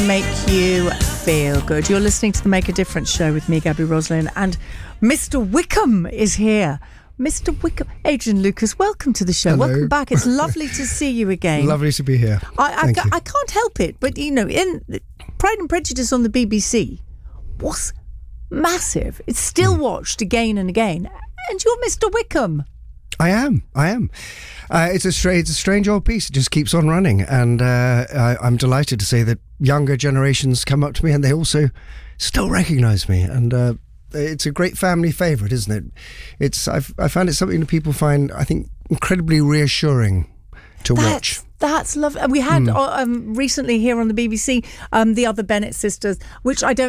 make you feel good. You're listening to the Make a Difference show with me, Gabby Roslin, and Mr. Wickham is here. Mr. Wickham, Adrian Lucas, welcome to the show. Hello. Welcome back. It's lovely to see you again. Lovely to be here. I can't help it, but you know, in Pride and Prejudice on the BBC was massive. It's still watched again and again, and you're Mr. Wickham. I am. It's a strange old piece. It just keeps on running, and I'm delighted to say that younger generations come up to me and they also still recognise me, and it's a great family favourite, isn't it? I found it something that people find, I think, incredibly reassuring to watch. That's lovely. We had recently here on the BBC the other Bennett sisters, which I don't